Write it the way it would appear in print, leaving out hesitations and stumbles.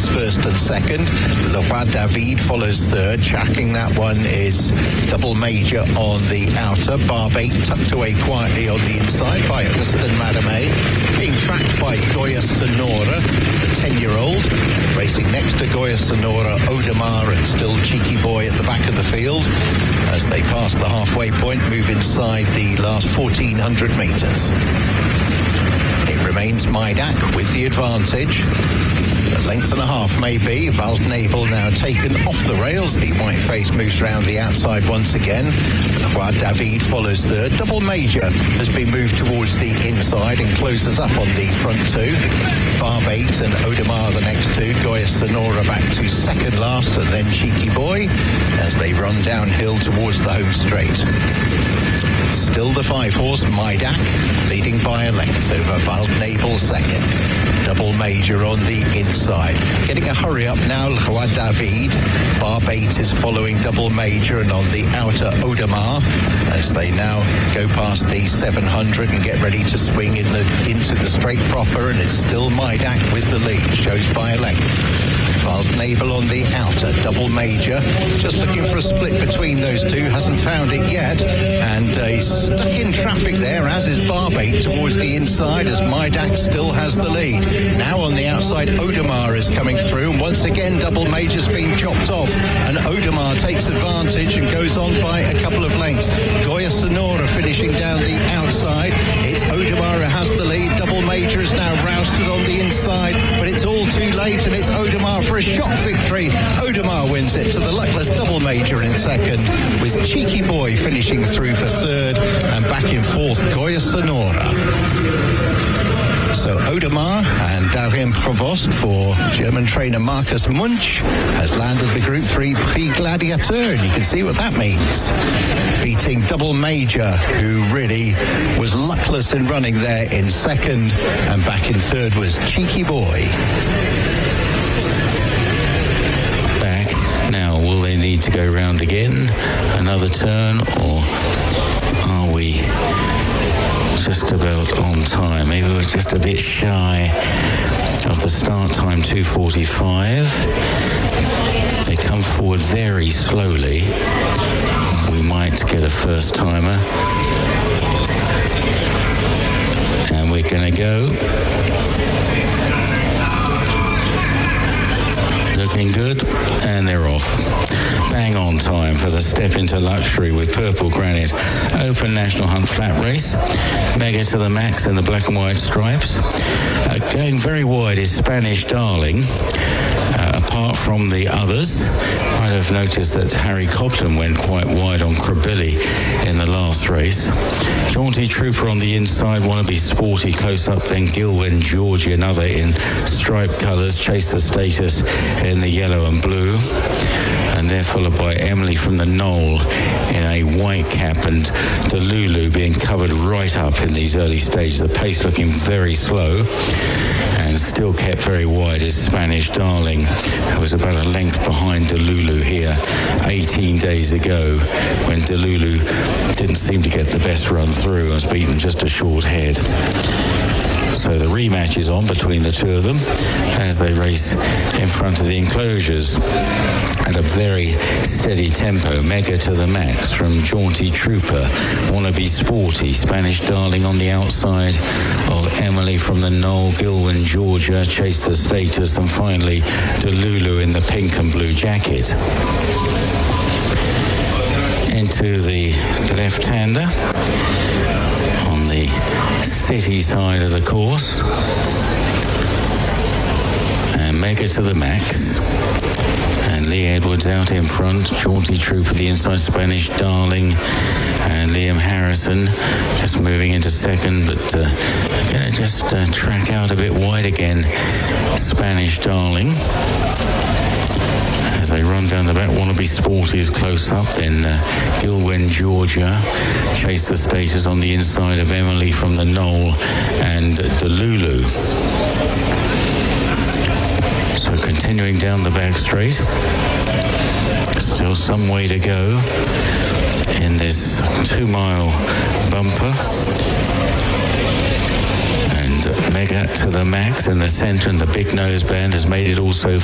race, first and second. Le Roi David follows third. Tracking that one is Double Major on the outer. Barbate tucked away quietly on the inside by Augustin Madame. Being tracked by Goya Sonora, the 10-year-old. Racing next to Goya Sonora, Audemars, and still Cheeky Boy at the back of the field. As they pass the halfway point, move inside the last 1,400 metres. It remains Maidak with the advantage. A length and a half maybe. Waldnebel now taken off the rails. The white face moves round the outside once again. While David follows third. Double Major has been moved towards the inside and closes up on the front two. Barbate and Audemars the next two. Goya Sonora back to second last, and then Cheeky Boy as they run downhill towards the home straight. Still the 5-horse Maidak leading by a length over Waldnebel second. Double Major on the inside. Getting a hurry up now, Le Roi David. Barbate is following Double Major, and on the outer Audemars as they now go past the 700 and get ready to swing into the straight proper, and it's still Maidak with the lead, shows by a length. Waldnebel on the outer, Double Major just looking for a split between those two, hasn't found it yet, and he's stuck in traffic there, as is Barbate towards the inside, as Maidak still has the lead. Now on the outside, Audemars is coming through, and once again Double Major's being chopped off, and Audemars takes advantage and goes on by a couple of lengths. Goya Sonora finishing down the outside. It's Audemars who has the lead. Double Major is now rousted on the inside, but it's all too late, and it's Audemars for a shock victory. Audemars wins it to the luckless Double Major in second, with Cheeky Boy finishing through for third, and back in fourth, Goya Sonora. So Audemars and Darien Provost for German trainer Markus Munch has landed the Group 3 Prix Gladiateur, and you can see what that means. Beating Double Major, who really was luckless in running there in second, and back in third was Cheeky Boy. Back. Now, will they need to go round again? Another turn, or are we just about on time? Maybe we're just a bit shy of the start time, 2:45. They come forward very slowly. We might get a first timer. And we're going to go. Looking good, and they're off. Bang on time for the Step into Luxury with Purple Granite Open National Hunt Flat Race. Mega to the Max in the black and white stripes. Going very wide is Spanish Darling. Apart from the others, might have noticed that Harry Cobden went quite wide on Krabilly in the last race. Jaunty Trooper on the inside, Wannabe Sporty close up, then Gilwen Georgie, another in striped colours, Chase the Status in the yellow and blue, and they're followed by Emily from the Knoll in a white cap, and Delulu being covered right up in these early stages. The pace looking very slow, and still kept very wide is Spanish Darling, who was about a length behind Delulu here 18 days ago, when Delulu didn't seem to get the best run through and was beaten just a short head. So the rematch is on between the two of them as they race in front of the enclosures at a very steady tempo. Mega to the Max from Jaunty Trooper, Wannabe Sporty, Spanish Darling on the outside of Emily from the Knoll, Gilwen Georgia, Chase the Status, and finally Delulu in the pink and blue jacket. Into the left-hander on the city side of the course, and Mega to the Max, and Lee Edwards out in front, Jaunty Trooper the inside, Spanish Darling, and Liam Harrison just moving into second, but going to just track out a bit wide again, Spanish Darling. As they run down the back, Wannabe Sporty is close up, then Gilwen Georgia, Chase the Status on the inside of Emily from the Knoll, and Delulu. So continuing down the back straight, still some way to go in this 2-mile bumper. Mega to the Max in the centre, and the big nose band has made it all so